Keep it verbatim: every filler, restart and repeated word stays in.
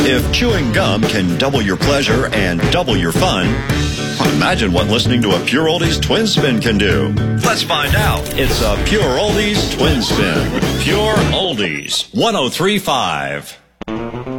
If chewing gum can double your pleasure and double your fun, imagine what listening to a Pure Oldies Twin Spin can do. Let's find out. It's a Pure Oldies Twin Spin. Pure Oldies, one oh three point five.